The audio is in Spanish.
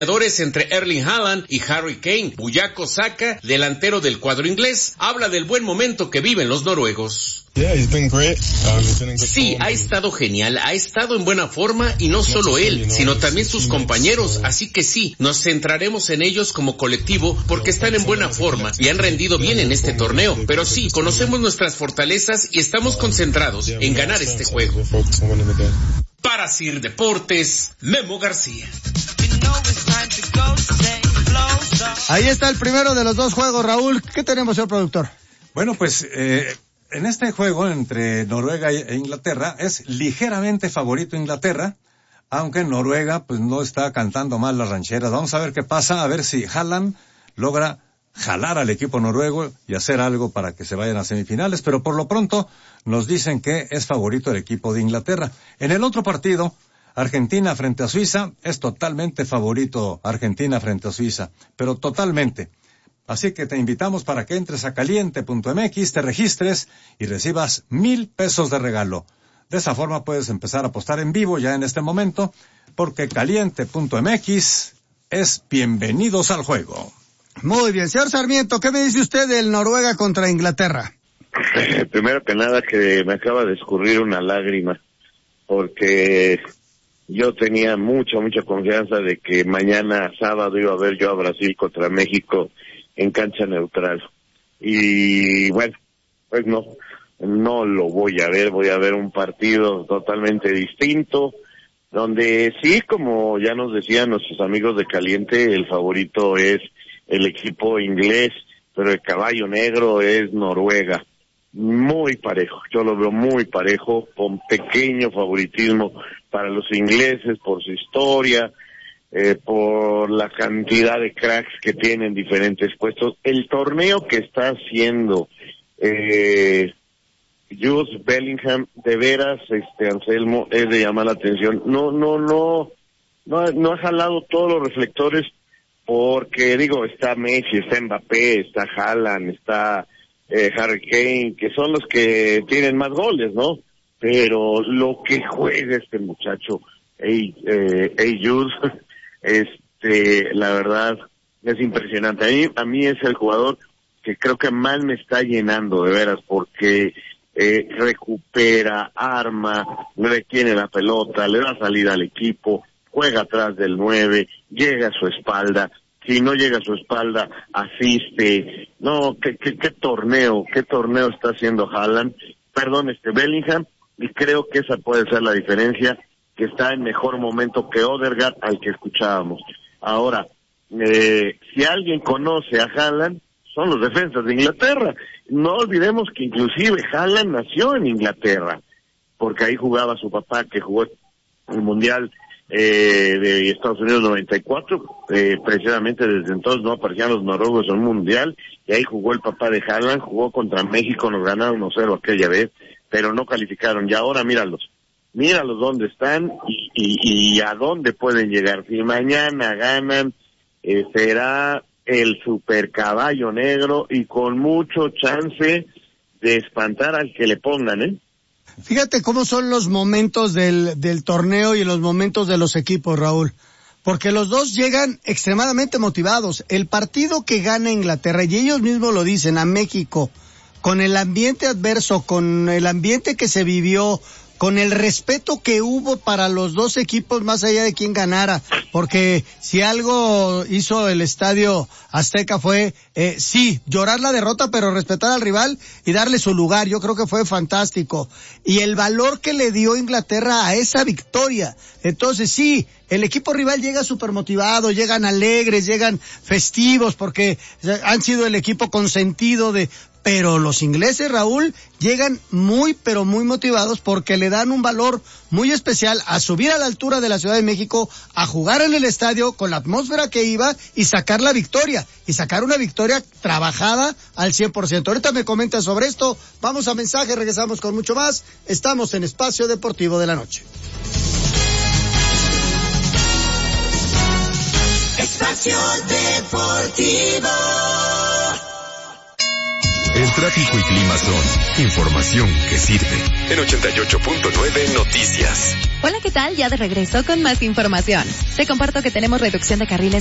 entre Erling Haaland y Harry Kane. Bukayo Saka, delantero del cuadro inglés, habla del buen momento que viven los noruegos. Sí, ha estado genial, ha estado en buena forma y no solo él, sino también sus compañeros, así que sí, nos centraremos en ellos como colectivo porque están en buena forma y han rendido bien en este torneo, pero sí, conocemos nuestras fortalezas y estamos concentrados en ganar este juego. Para Sir Deportes, Memo García. Ahí está el primero de los dos juegos, Raúl. ¿Qué tenemos, señor productor? Bueno, pues en este juego entre Noruega e Inglaterra es ligeramente favorito Inglaterra, aunque Noruega pues no está cantando mal las rancheras. Vamos a ver qué pasa, a ver si Haaland logra jalar al equipo noruego y hacer algo para que se vayan a semifinales, pero por lo pronto nos dicen que es favorito el equipo de Inglaterra. En el otro partido, Argentina frente a Suiza, es totalmente favorito Argentina frente a Suiza, pero totalmente. Así que te invitamos para que entres a caliente.mx, te registres y recibas 1,000 pesos de regalo. De esa forma puedes empezar a apostar en vivo ya en este momento, porque caliente.mx es bienvenidos al juego. Muy bien, señor Sarmiento, ¿qué me dice usted del Noruega contra Inglaterra? Primero que nada, que me acaba de escurrir una lágrima, porque yo tenía mucha confianza de que mañana sábado iba a ver yo a Brasil contra México en cancha neutral. Y bueno, pues no lo voy a ver un partido totalmente distinto, donde sí, como ya nos decían nuestros amigos de Caliente, el favorito es el equipo inglés, pero el caballo negro es Noruega. Muy parejo, yo lo veo muy parejo, con pequeño favoritismo para los ingleses por su historia, por la cantidad de cracks que tienen diferentes puestos. El torneo que está haciendo Jude Bellingham, de veras, Anselmo, es de llamar la atención. No ha jalado todos los reflectores, porque digo, está Messi, está Mbappé, está Haaland, está Harry Kane, que son los que tienen más goles, ¿no? Pero lo que juega este muchacho, Jude, la verdad es impresionante. A mí es el jugador que creo que más me está llenando, de veras, porque recupera, arma, retiene la pelota, le da salida al equipo, juega atrás del 9, llega a su espalda. Si no llega a su espalda, asiste. No, qué torneo está haciendo Bellingham, y creo que esa puede ser la diferencia, que está en mejor momento que Odegaard, al que escuchábamos. Ahora, si alguien conoce a Haaland, son los defensas de Inglaterra. No olvidemos que inclusive Haaland nació en Inglaterra, porque ahí jugaba su papá, que jugó el Mundial de Estados Unidos 94, precisamente desde entonces no aparecían los noruegos en un mundial, y ahí jugó el papá de Haaland, jugó contra México, nos ganaron 1-0 aquella vez, pero no calificaron, y ahora míralos dónde están y a dónde pueden llegar. Si mañana ganan, será el super caballo negro y con mucho chance de espantar al que le pongan, Fíjate cómo son los momentos del torneo y los momentos de los equipos, Raúl. Porque los dos llegan extremadamente motivados. El partido que gana Inglaterra, y ellos mismos lo dicen, a México, con el ambiente adverso, con el ambiente que se vivió, con el respeto que hubo para los dos equipos más allá de quién ganara, porque si algo hizo el Estadio Azteca fue, sí, llorar la derrota, pero respetar al rival y darle su lugar. Yo creo que fue fantástico. Y el valor que le dio Inglaterra a esa victoria. Entonces sí, el equipo rival llega súper motivado, llegan alegres, llegan festivos, porque han sido el equipo consentido pero los ingleses, Raúl, llegan muy, pero muy motivados porque le dan un valor muy especial a subir a la altura de la Ciudad de México, a jugar en el estadio con la atmósfera que iba y sacar la victoria, y sacar una victoria trabajada al 100%. Ahorita me comentas sobre esto, vamos a mensaje, regresamos con mucho más. Estamos en Espacio Deportivo de la Noche. Espacio Deportivo. El tráfico y clima son información que sirve. En 88.9 Noticias. Hola, ¿qué tal? Ya de regreso con más información. Te comparto que tenemos reducción de carriles